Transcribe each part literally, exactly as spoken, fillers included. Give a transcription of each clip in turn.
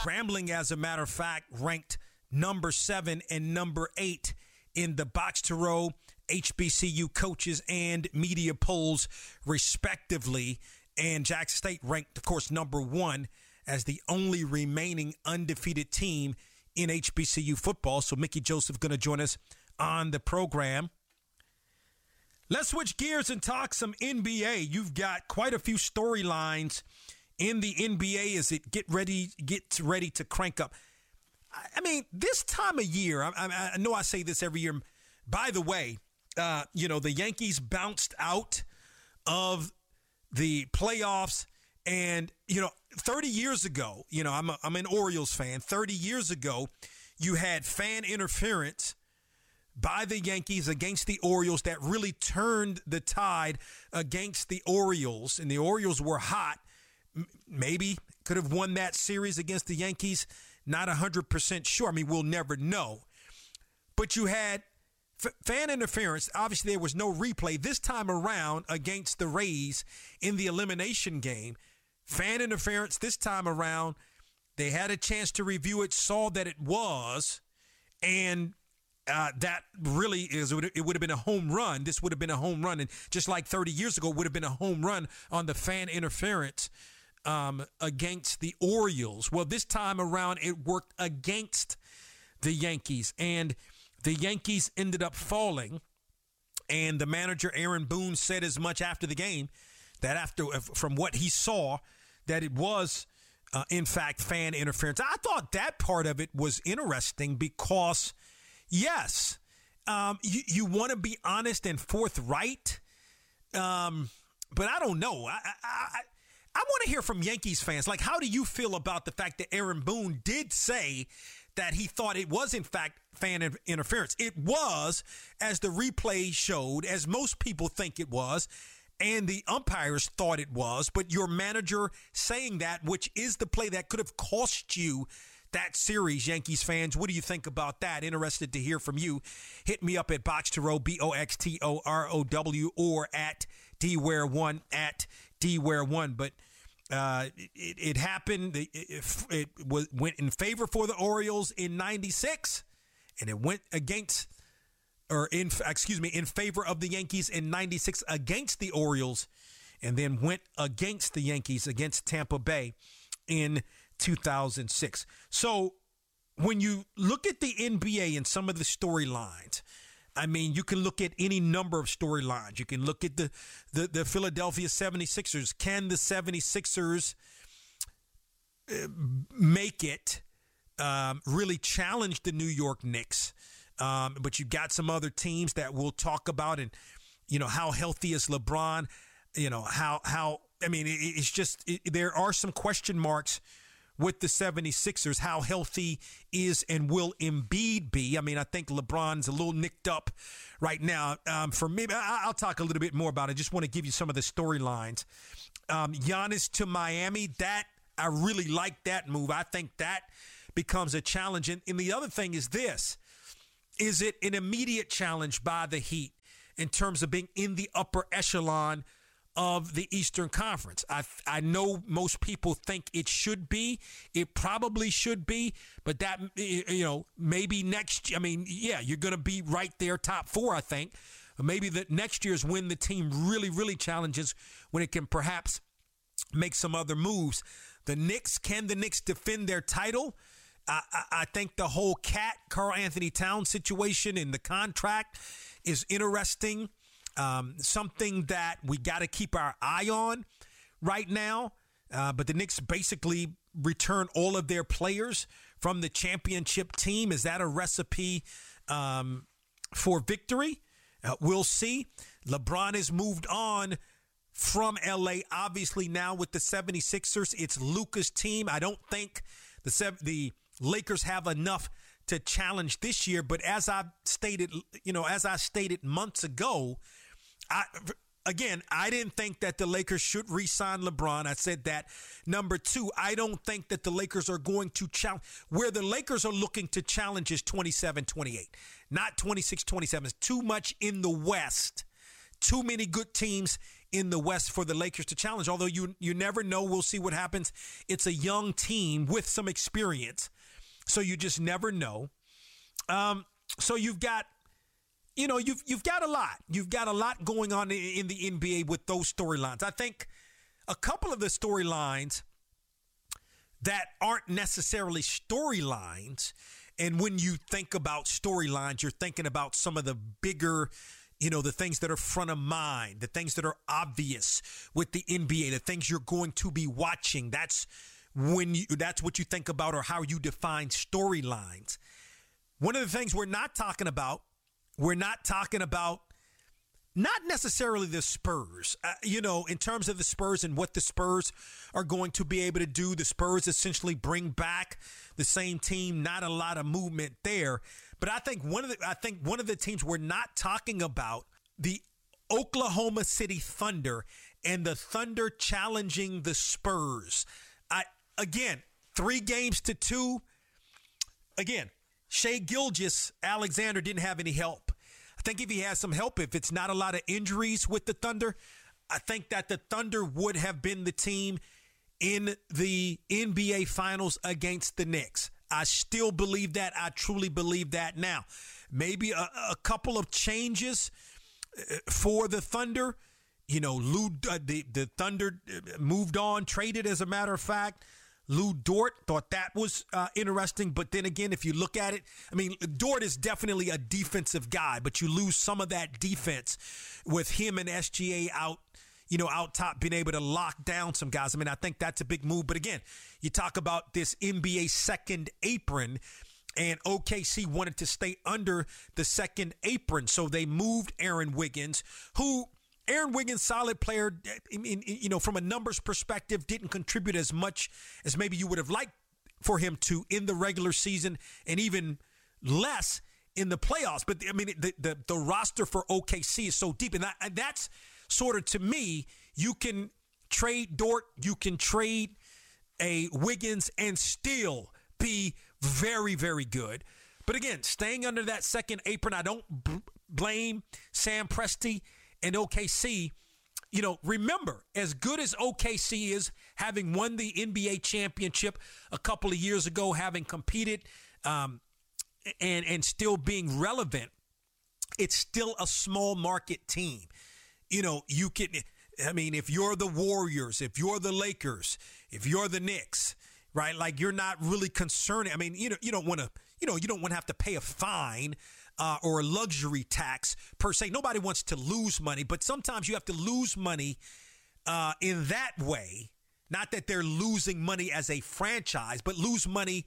Grambling, as a matter of fact, ranked number seven and number eight in the Box to Row H B C U coaches and media polls, respectively. And Jackson State ranked, of course, number one as the only remaining undefeated team in H B C U football. So Mickey Joseph going to join us on the program. Let's switch gears and talk some N B A. You've got quite a few storylines in the N B A as it get ready gets ready to crank up. I mean, this time of year, I, I, I know I say this every year. By the way, uh, you know, the Yankees bounced out of the playoffs. And, you know, thirty years ago, you know, I'm, a, I'm an Orioles fan. thirty years ago, you had fan interference by the Yankees against the Orioles that really turned the tide against the Orioles. And the Orioles were hot. Maybe could have won that series against the Yankees. Not one hundred percent sure. I mean, we'll never know. But you had f- fan interference. Obviously, there was no replay this time around against the Rays in the elimination game. Fan interference this time around. They had a chance to review it, saw that it was, and uh, that really is, it would have been a home run. This would have been a home run. And just like thirty years ago, it would have been a home run on the fan interference Um, against the Orioles. Well, this time around, it worked against the Yankees, and the Yankees ended up falling. And the manager, Aaron Boone, said as much after the game that after from what he saw, that it was, uh, in fact, fan interference. I thought that part of it was interesting because, yes, um, you, you want to be honest and forthright, um, but I don't know. I, I, I I want to hear from Yankees fans. Like, how do you feel about the fact that Aaron Boone did say that he thought it was, in fact, fan interference? It was, as the replay showed, as most people think it was, and the umpires thought it was. But your manager saying that, which is the play that could have cost you that series, Yankees fans, what do you think about that? Interested to hear from you. Hit me up at Box to Row, B O X T O R O W, or at D Ware one, at D Ware one. But uh, it, it happened. It, it, it was, went in favor for the Orioles in ninety-six, and it went against, or in, excuse me, in favor of the Yankees in ninety-six against the Orioles, and then went against the Yankees against Tampa Bay in two thousand six. So when you look at the N B A and some of the storylines, I mean, you can look at any number of storylines. You can look at the, the, the Philadelphia seventy-sixers. Can the seventy-sixers uh, make it, um, really challenge the New York Knicks? Um, but you've got some other teams that we'll talk about, and, you know, how healthy is LeBron? You know, how, how I mean, it, it's just it, there are some question marks with the seventy-sixers. How healthy is and will Embiid be? I mean, I think LeBron's a little nicked up right now. Um, for me, I, I'll talk a little bit more about it. I just want to give you some of the storylines. Um, Giannis to Miami, that I really like that move. I think that becomes a challenge. And, and the other thing is this. Is it an immediate challenge by the Heat in terms of being in the upper echelon of the Eastern Conference? I I know most people think it should be. It probably should be, but that, you know, maybe next, I mean, yeah, you're going to be right there, top four, I think. Maybe the next year's when the team really, really challenges, when it can perhaps make some other moves. The Knicks, can the Knicks defend their title? I, I, I think the whole Cat, Karl Anthony Towns situation in the contract is interesting. Um, something that we got to keep our eye on right now. Uh, but the Knicks basically return all of their players from the championship team. Is that a recipe um, for victory? Uh, we'll see. LeBron has moved on from L A. Obviously now with the seventy-sixers, it's Luka's team. I don't think the the Lakers have enough to challenge this year. But as I stated, you know, as I stated months ago, I, again, I didn't think that the Lakers should re-sign LeBron. I said that. Number two, I don't think that the Lakers are going to challenge. Where the Lakers are looking to challenge is twenty-seven twenty-eight, not twenty-six twenty-seven. It's too much in the West. Too many good teams in the West for the Lakers to challenge. Although you you never know. We'll see what happens. It's a young team with some experience, so you just never know. Um, so you've got, you know, you've you've got a lot. You've got a lot going on in, in the N B A with those storylines. I think a couple of the storylines that aren't necessarily storylines, and when you think about storylines, you're thinking about some of the bigger, you know, the things that are front of mind, the things that are obvious with the N B A, the things you're going to be watching. That's when you, that's what you think about, or how you define storylines. One of the things we're not talking about, we're not talking about not necessarily the Spurs, uh, you know, in terms of the Spurs and what the Spurs are going to be able to do. The Spurs essentially bring back the same team, not a lot of movement there. But I think one of the I think one of the teams we're not talking about, the Oklahoma City Thunder, and the Thunder challenging the Spurs. I again, three games to two. Again, Shai Gilgeous-Alexander didn't have any help. I think if he has some help, if it's not a lot of injuries with the Thunder, I think that the Thunder would have been the team in the N B A Finals against the Knicks. I still believe that. I truly believe that. Now, maybe a, a couple of changes for the Thunder. You know, Lou, uh, the, the Thunder moved on, traded, as a matter of fact. Lou Dort, thought that was uh, interesting. But then again, if you look at it, I mean, Dort is definitely a defensive guy, but you lose some of that defense with him and S G A out, you know, out top, being able to lock down some guys. I mean, I think that's a big move. But again, you talk about this N B A second apron, and O K C wanted to stay under the second apron. So they moved Aaron Wiggins, who Aaron Wiggins, solid player, I mean, you know, from a numbers perspective, didn't contribute as much as maybe you would have liked for him to in the regular season, and even less in the playoffs. But, I mean, the the, the roster for O K C is so deep. And, that, and that's sort of, to me, you can trade Dort, you can trade a Wiggins and still be very, very good. But, again, staying under that second apron, I don't b- blame Sam Presti and O K C. You know, remember, as good as O K C is, having won the N B A championship a couple of years ago, having competed um, and, and still being relevant, it's still a small market team. You know, you can, I mean, if you're the Warriors, if you're the Lakers, if you're the Knicks, right? Like, you're not really concerned. I mean, you know, you don't want to, you know, you don't want to have to pay a fine Uh, or a luxury tax per se. Nobody wants to lose money, but sometimes you have to lose money uh, in that way. Not that they're losing money as a franchise, but lose money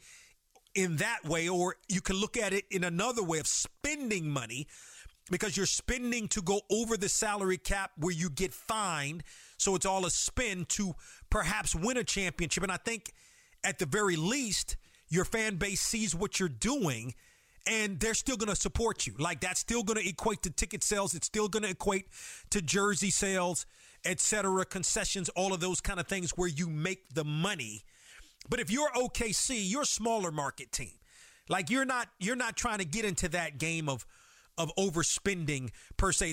in that way. Or you can look at it in another way of spending money, because you're spending to go over the salary cap where you get fined. So it's all a spin to perhaps win a championship. And I think at the very least, your fan base sees what you're doing, and they're still going to support you. Like, that's still going to equate to ticket sales. It's still going to equate to jersey sales, et cetera, concessions, all of those kind of things where you make the money. But if you're O K C, you're a smaller market team. Like, you're not you're not trying to get into that game of of overspending per se.